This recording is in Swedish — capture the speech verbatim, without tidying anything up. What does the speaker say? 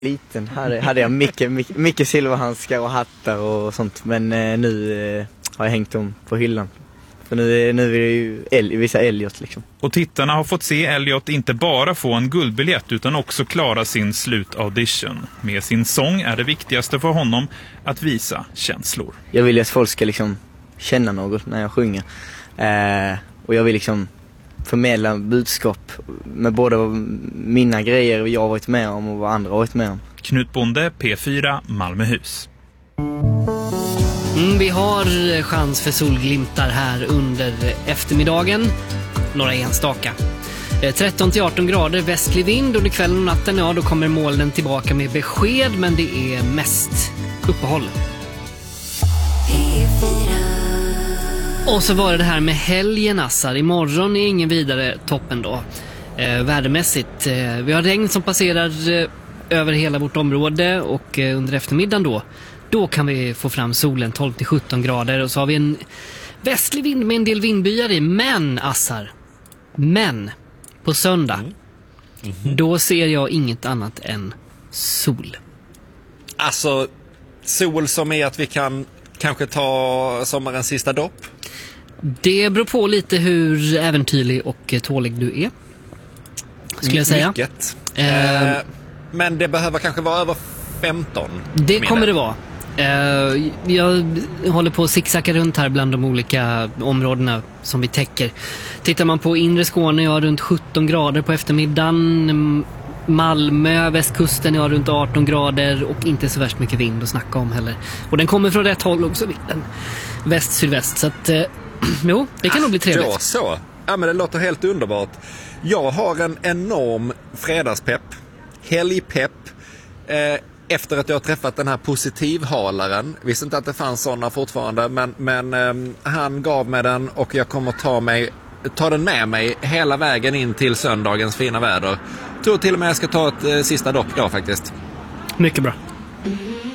Liten hade, hade jag mycket, mycket, mycket silverhandskar och hattar och sånt. Men eh, nu eh, har jag hängt dem på hyllan. För nu, nu är det ju El, vissa Elliot liksom. Och tittarna har fått se Elliot inte bara få en guldbiljett utan också klara sin slutaudition. Med sin sång är det viktigaste för honom att visa känslor. Jag vill att folk ska liksom känna något när jag sjunger. Eh, och jag vill liksom förmedla budskap med både mina grejer jag har varit med om och vad andra har varit med om. Knut Bonde, P fyra, Malmöhus. Mm, vi har chans för solglimtar här under eftermiddagen. Några enstaka. tretton till arton grader västlig vind. Under kvällen och natten, ja, då kommer molnen tillbaka med besked. Men det är mest uppehåll. Och så var det det här med helgen, Assar. Imorgon är ingen vidare toppen då. Eh, värdemässigt. Eh, vi har regn som passerar eh, över hela vårt område. Och eh, under eftermiddagen då, då kan vi få fram solen tolv till sjutton grader. Och så har vi en västlig vind med en del vindbyar i. Men, Assar, men på söndag, mm. Mm-hmm. då ser jag inget annat än sol. Alltså, sol som är att vi kan kanske ta sommarens sista dopp? Det beror på lite hur äventyrlig och tålig du är, skulle jag säga. Mycket. Eh, eh, men det behöver kanske vara över femton. Det kommer det vara. Eh, jag håller på att zigzacka runt här bland de olika områdena som vi täcker. Tittar man på inre Skåne, jag har runt sjutton grader på eftermiddagen. Malmö, västkusten, jag har runt arton grader och inte så värst mycket vind att snacka om heller. Och den kommer från rätt håll också, vinden. Väst-sydväst. Så att, eh, jo, det kan ah, nog bli trevligt. Ja, så. Ja, men det låter helt underbart. Jag har en enorm fredagspepp, helgpepp, eh, efter att jag har träffat den här positivhalaren. Visste inte att det fanns sådana fortfarande, men, men eh, han gav mig den och jag kommer ta, mig, ta den med mig hela vägen in till söndagens fina väder. Jag tror till och med jag ska ta ett eh, sista dopp då faktiskt. Mycket bra.